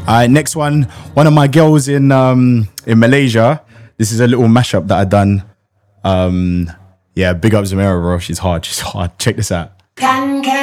All right, next one. One of my girls in Malaysia. This is a little mashup that I done. Yeah, big up Zamira, bro. She's hard. Check this out.